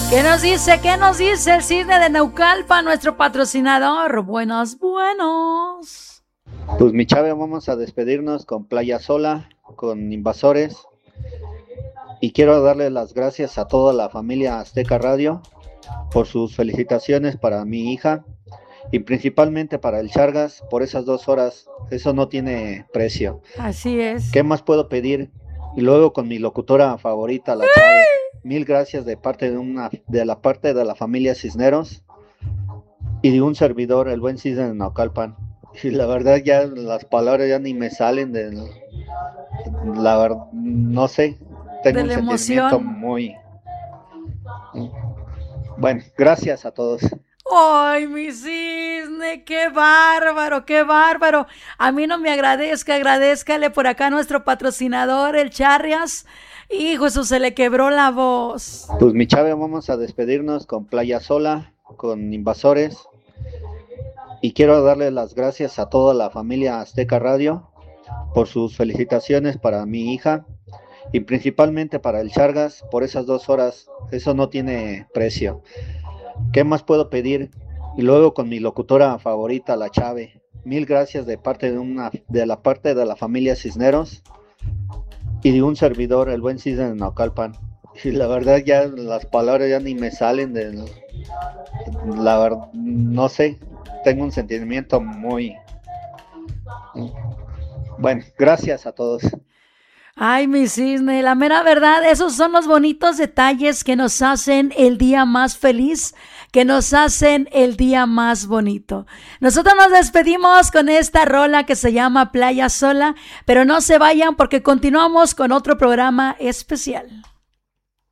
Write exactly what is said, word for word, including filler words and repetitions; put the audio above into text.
¿Qué nos dice? ¿Qué nos dice el Cisne de Naucalpan, nuestro patrocinador? Buenos, buenos. Pues mi chave, vamos a despedirnos con Playa Sola, con Invasores. Y quiero darle las gracias a toda la familia Azteca Radio por sus felicitaciones para mi hija y principalmente para el Chargas por esas dos horas. Eso no tiene precio. Así es. ¿Qué más puedo pedir? Y luego con mi locutora favorita, la Chave. Mil gracias de parte de una de la parte de la familia Cisneros y de un servidor, el buen Cisne de Naucalpan. Y la verdad ya las palabras ya ni me salen de la verdad, no sé, tengo de un la sentimiento emoción. muy bueno. Gracias a todos. ¡Ay, mi cisne! ¡Qué bárbaro, qué bárbaro! A mí no me agradezca, agradézcale por acá a nuestro patrocinador, el Charrias. Hijo, eso se le quebró la voz. Pues mi chave, vamos a despedirnos con Playa Sola, con Invasores. Y quiero darle las gracias a toda la familia Azteca Radio por sus felicitaciones para mi hija y principalmente para el Chargas por esas dos horas. Eso no tiene precio. ¿Qué más puedo pedir? Y luego con mi locutora favorita, la Chave. Mil gracias de parte de una de la parte de la familia Cisneros y de un servidor, el buen Cisne de Naucalpan. Y la verdad ya las palabras ya ni me salen de la verdad, no sé, tengo un sentimiento muy bueno. Gracias a todos. Ay, mi cisne, la mera verdad, esos son los bonitos detalles que nos hacen el día más feliz, que nos hacen el día más bonito. Nosotros nos despedimos con esta rola que se llama Playa Sola, pero no se vayan porque continuamos con otro programa especial.